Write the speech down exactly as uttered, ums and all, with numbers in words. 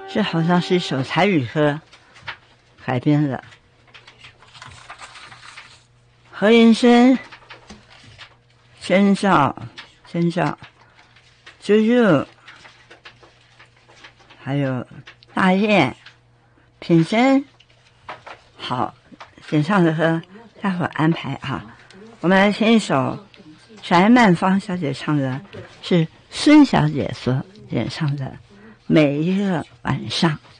这好像是一首台语歌改编的。何云轩、宣照、宣照、朱入，还有大雁、品珍。好，演唱的歌待会儿安排啊。我们来听一首翟曼芳小姐唱的，是孙小姐所演唱的《每一个晚上》。